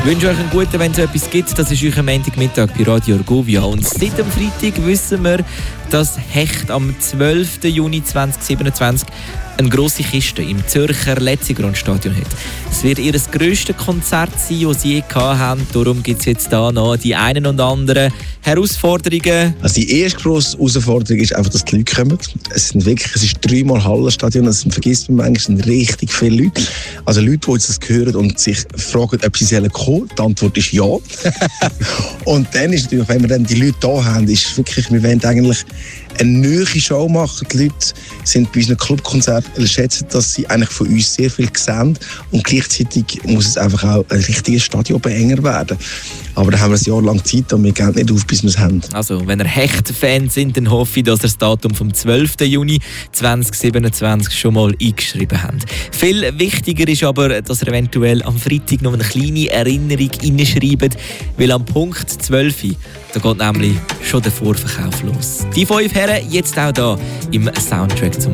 Ich wünsche euch einen guten, wenn es etwas gibt. Das ist euch am Montagmittag bei Radio Argovia. Und seit dem Freitag wissen wir, dass Hecht am 12. Juni 2027 eine grosse Kiste im Zürcher Letzigrundstadion hat. Es wird ihr grösstes Konzert sein, das sie je hatten. Darum gibt es jetzt hier noch die einen und anderen Herausforderungen. Also die erste grosse Herausforderung ist einfach, dass die Leute kommen. Es ist 3-mal Hallenstadion, das vergisst man manchmal, es sind richtig viele Leute. Also Leute, die jetzt das hören und sich fragen, ob sie kommen sollen. Die Antwort ist ja. Und dann ist natürlich, wenn wir dann die Leute da haben, ist wirklich, wir wollen eigentlich eine neue Show machen. Die Leute sind bei unseren Clubkonzerten, schätzen, dass sie eigentlich von uns sehr viel sehen. Und gleichzeitig muss es einfach auch ein richtiges Stadion enger werden. Aber da haben wir ein Jahr lang Zeit und wir gehen nicht auf, bis wir es haben. Also, wenn ihr Hecht-Fans sind, dann hoffe ich, dass ihr das Datum vom 12. Juni 2027 schon mal eingeschrieben habt. Viel wichtiger ist aber, dass ihr eventuell am Freitag noch eine kleine Erinnerung reinschreibt, weil am Punkt 12 da geht nämlich schon der Vorverkauf los. Die 5 Herren jetzt auch da im Soundtrack zum